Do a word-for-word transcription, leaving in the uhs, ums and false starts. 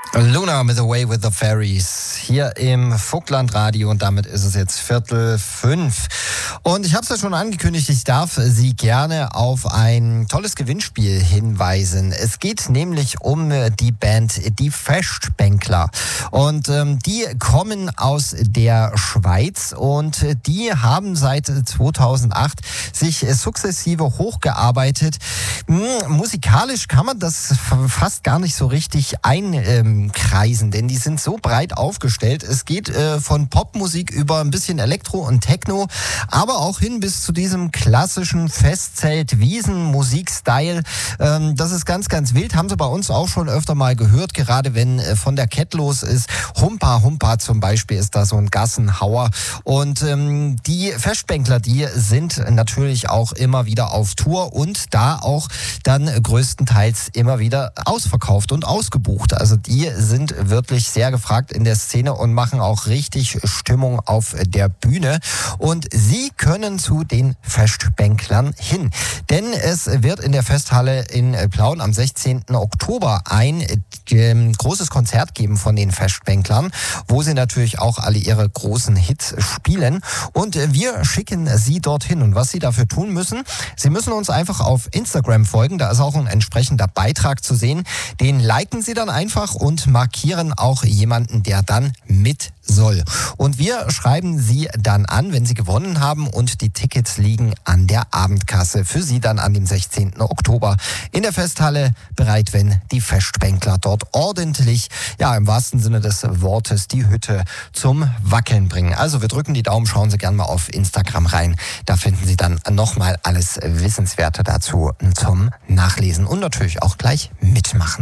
Luna with Away with the Fairies hier im Vogtlandradio und damit ist es jetzt Viertel fünf. Und ich habe es ja schon angekündigt, ich darf Sie gerne auf ein tolles Gewinnspiel hinweisen. Es geht nämlich um die Band Die Festbänkler und ähm, die kommen aus der Schweiz und die haben seit zweitausendacht sich sukzessive hochgearbeitet. Hm, musikalisch kann man das fast gar nicht so richtig ein ähm, kreisen, denn die sind so breit aufgestellt. Es geht äh, von Popmusik über ein bisschen Elektro und Techno, aber auch hin bis zu diesem klassischen Festzelt-Wiesen-Musik-Style. Ähm, das ist ganz, ganz wild. Haben Sie bei uns auch schon öfter mal gehört, gerade wenn äh, von der Kette los ist. Humpa Humpa zum Beispiel ist da so ein Gassenhauer. Und ähm, die Festbänkler, die sind natürlich auch immer wieder auf Tour und da auch dann größtenteils immer wieder ausverkauft und ausgebucht. Also die sind wirklich sehr gefragt in der Szene und machen auch richtig Stimmung auf der Bühne. Und Sie können zu den Festbänklern hin. Denn es wird in der Festhalle in Plauen am sechzehnten Oktober ein äh, großes Konzert geben von den Festbänklern, wo sie natürlich auch alle ihre großen Hits spielen. Und äh, wir schicken Sie dorthin. Und was Sie dafür tun müssen, Sie müssen uns einfach auf Instagram folgen. Da ist auch ein entsprechender Beitrag zu sehen. Den liken Sie dann einfach und markieren auch jemanden, der dann mit soll. Und wir schreiben Sie dann an, wenn Sie gewonnen haben und die Tickets liegen an der Abendkasse. Für Sie dann an dem sechzehnten Oktober in der Festhalle bereit, wenn die Festbänkler dort ordentlich, ja im wahrsten Sinne des Wortes, die Hütte zum Wackeln bringen. Also wir drücken die Daumen, schauen Sie gerne mal auf Instagram rein. Da finden Sie dann nochmal alles Wissenswerte dazu zum Nachlesen und natürlich auch gleich mitmachen.